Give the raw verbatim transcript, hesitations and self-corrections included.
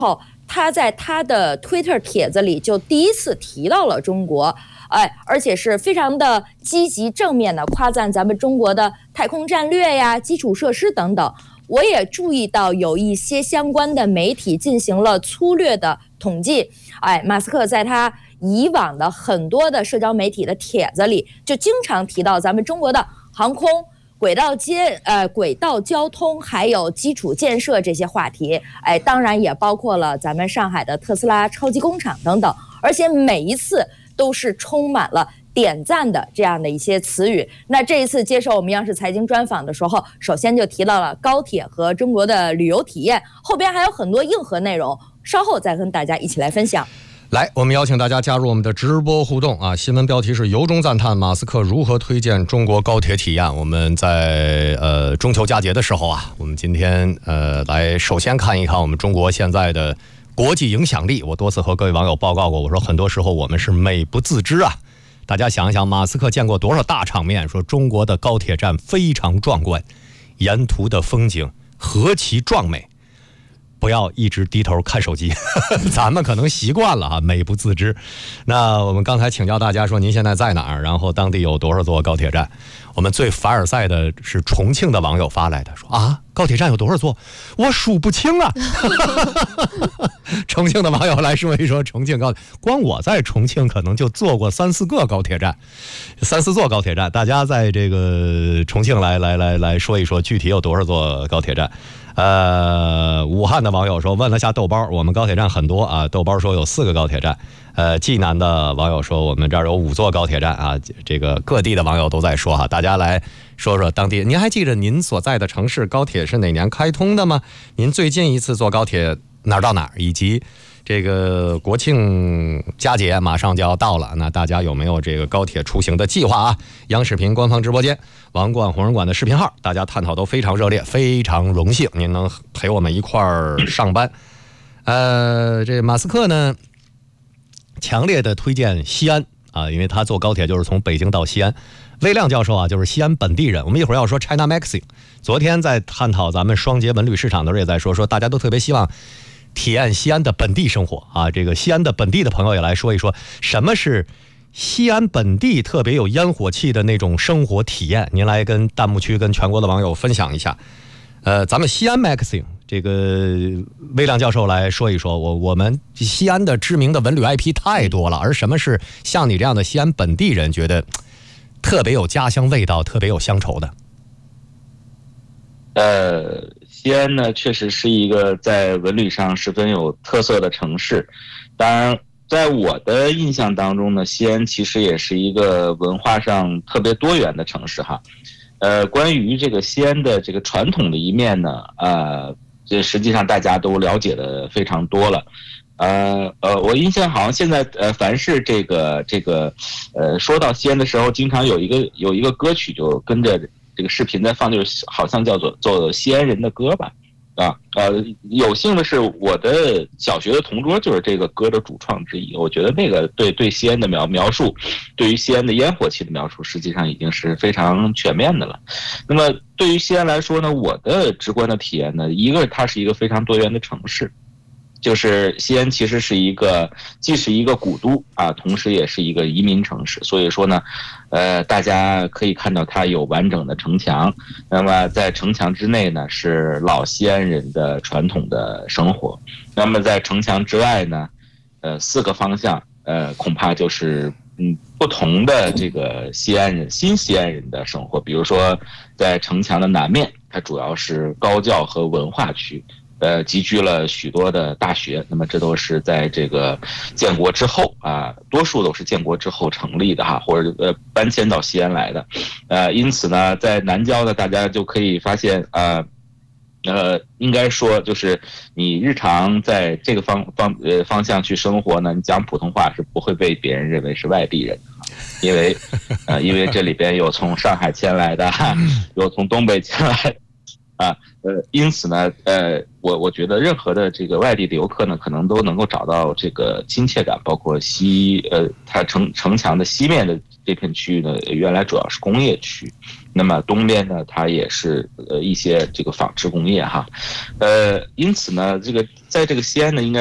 后，他在他的 Twitter 帖子里就第一次提到了中国，哎，而且是非常的积极正面的夸赞咱们中国的太空战略呀、基础设施等等。我也注意到有一些相关的媒体进行了粗略的统计，哎，马斯克在他以往的很多的社交媒体的帖子里，就经常提到咱们中国的航空、轨道接呃轨道交通还有基础建设这些话题，哎，当然也包括了咱们上海的特斯拉超级工厂等等，而且每一次都是充满了点赞的这样的一些词语。那这一次接受我们央视财经专访的时候，首先就提到了高铁和中国的旅游体验，后边还有很多硬核内容，稍后再跟大家一起来分享。 来，我们邀请大家加入我们的直播互动啊！新闻标题是由衷赞叹马斯克如何推荐中国高铁体验。我们在呃中秋佳节的时候啊，我们今天呃来首先看一看我们中国现在的国际影响力。我多次和各位网友报告过，我说很多时候我们是美不自知啊。大家想一想，马斯克见过多少大场面，说中国的高铁站非常壮观，沿途的风景何其壮美。不要一直低头看手机，咱们可能习惯了啊，美不自知。那我们刚才请教大家说您现在在哪儿，然后当地有多少座高铁站。我们最凡尔赛的是重庆的网友发来的，说啊，高铁站有多少座，我数不清啊。重庆的网友来说一说重庆高铁，光我在重庆可能就坐过三四个高铁站，三四座高铁站。大家在这个重庆来来来来说一说具体有多少座高铁站。呃，武汉的网友说，问了下豆包，我们高铁站很多啊，豆包说有四个高铁站。呃，济南的网友说，我们这儿有五座高铁站啊。这个各地的网友都在说哈，大家来说说当地。您还记着您所在的城市高铁是哪年开通的吗？您最近一次坐高铁哪儿到哪儿？以及这个国庆佳节马上就要到了，那大家有没有这个高铁出行的计划啊？央视频官方直播间王冠红人馆的视频号，大家探讨都非常热烈，非常荣幸您能陪我们一块儿上班。呃，这马斯克呢，强烈的推荐西安啊，因为他坐高铁就是从北京到西安。魏亮教授啊，就是西安本地人。我们一会儿要说 China Maxi， 昨天在探讨咱们双节文旅市场的时候也在说，说大家都特别希望体验西安的本地生活啊。这个西安的本地的朋友也来说一说，什么是西安本地特别有烟火气的那种生活体验。您来跟弹幕区跟全国的网友分享一下。呃，咱们西安 Maxi 这个魏亮教授来说一说，我我们西安的知名的文旅 I P 太多了，而什么是像你这样的西安本地人觉得特别有家乡味道、特别有乡愁的？ 呃，西安呢，确实是一个在文旅上十分有特色的城市。当然，在我的印象当中呢，西安其实也是一个文化上特别多元的城市哈。呃，关于这个西安的这个传统的一面呢，呃，这实际上大家都了解的非常多了。呃呃，我印象好像现在呃，凡是这个这个呃，说到西安的时候，经常有一个有一个歌曲就跟着这个视频在放，就是好像叫做做西安人的歌吧。啊，呃，有幸的是，我的小学的同桌就是这个歌的主创之一。我觉得那个对对西安的描描述，对于西安的烟火气的描述，实际上已经是非常全面的了。那么对于西安来说呢，我的直观的体验呢，一个它是一个非常多元的城市。就是西安其实是一个既是一个古都啊，同时也是一个移民城市。所以说呢，呃，大家可以看到它有完整的城墙，那么在城墙之内呢是老西安人的传统的生活，那么在城墙之外呢，呃，四个方向，呃，恐怕就是嗯不同的这个西安人新西安人的生活。比如说在城墙的南面，它主要是高教和文化区。呃，集聚了许多的大学，那么这都是在这个建国之后啊，多数都是建国之后成立的哈，或者呃搬迁到西安来的，呃，因此呢，在南郊呢，大家就可以发现啊，呃，应该说就是你日常在这个方方呃方向去生活呢，你讲普通话是不会被别人认为是外地人的，因为呃，因为这里边有从上海迁来的，有从东北迁来的。啊，呃，因此呢，呃， 我我觉得任何的这个外地的游客呢，可能都能够找到这个亲切感，包括西呃，它城城墙的西面的这片区域呢，原来主要是工业区，那么东边呢，它也是呃一些这个纺织工业哈，呃，因此呢，这个在这个西安呢，应该